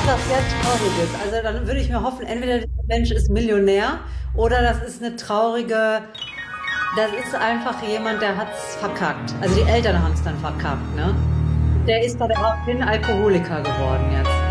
was sehr Trauriges. Also dann würde ich mir hoffen, entweder der Mensch ist Millionär oder das ist eine traurige, das ist einfach jemand, der hat's verkackt. Also die Eltern haben es dann verkackt, ne? Der ist daraufhin Alkoholiker geworden jetzt.